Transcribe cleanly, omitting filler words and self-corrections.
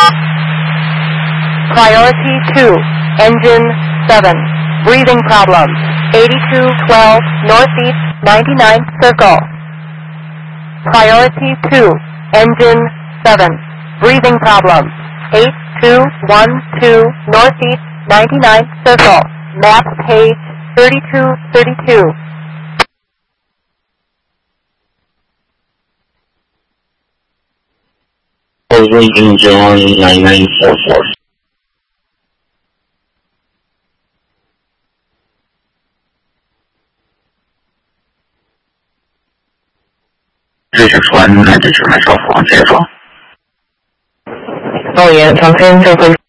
Priority 2, engine 7, breathing problems, 8212 northeast 99 circle. Priority 2, engine 7, breathing problems, 8212 northeast 99 circle. Map page 3232. Engine John 9944. 这是船，那这是来消防接装。 导演，长天就会。